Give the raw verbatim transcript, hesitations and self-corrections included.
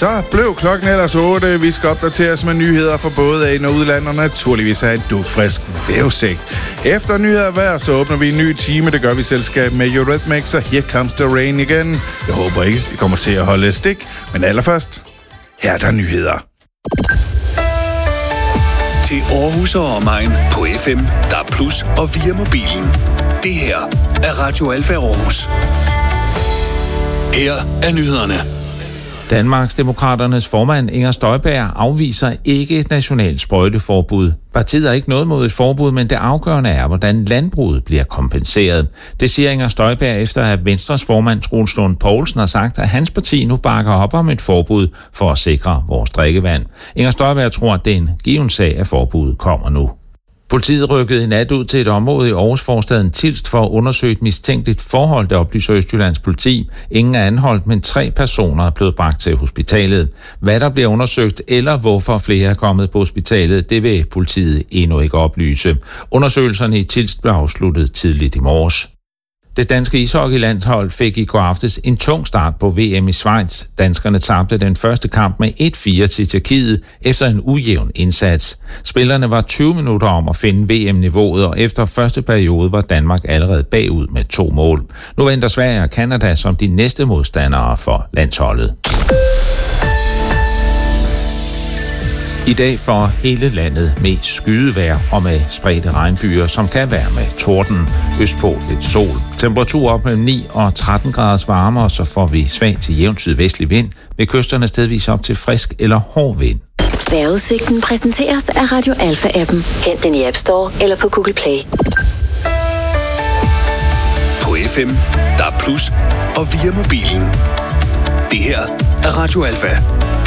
Så blev klokken ellers otte. Vi skal opdateres med nyheder fra både ind- og udland, og naturligvis have en dugfrisk vævesæk. Efter nyheder hver, så åbner vi en ny time. Det gør vi i selskab med Eurythmics, og Here Comes the Rain igen. Jeg håber ikke, vi kommer til at holde stik. Men allerførst, her er der nyheder. Til Aarhus og omegn på F M, D A B plus, og via mobilen. Det her er Radio Alfa Aarhus. Her er nyhederne. Danmarksdemokraternes formand Inger Støjberg afviser ikke et nationalt sprøjteforbud. Partiet har ikke noget mod et forbud, men det afgørende er, hvordan landbruget bliver kompenseret. Det siger Inger Støjberg efter, at Venstres formand Troels Lund Poulsen har sagt, at hans parti nu bakker op om et forbud for at sikre vores drikkevand. Inger Støjberg tror, at det er en given sag, at forbuddet kommer nu. Politiet rykkede i nat ud til et område i Aarhusforstaden Tilst for at undersøge et mistænkeligt forhold, der oplyser Østjyllands politi. Ingen er anholdt, men tre personer er blevet bragt til hospitalet. Hvad der bliver undersøgt, eller hvorfor flere er kommet på hospitalet, det vil politiet endnu ikke oplyse. Undersøgelserne i Tilst blev afsluttet tidligt i morges. Det danske ishockeylandshold fik i går aftes en tung start på V M i Schweiz. Danskerne tabte den første kamp med et fire til Tjekkiet efter en ujævn indsats. Spillerne var tyve minutter om at finde V M-niveauet, og efter første periode var Danmark allerede bagud med to mål. Nu venter Sverige og Canada som de næste modstandere for landsholdet. I dag for hele landet med skydevejr og med spredte regnbyer, som kan være med torden. Østpå lidt sol. Temperatur op mellem ni og tretten graders varmere, så får vi svag til jævn sydvestlig vind. Ved kysterne stedvis op til frisk eller hård vind. Vejrudsigten præsenteres af Radio Alfa-appen. Hent den i App Store eller på Google Play. På F M, D A B plus, og via mobilen. Det her er Radio Alfa.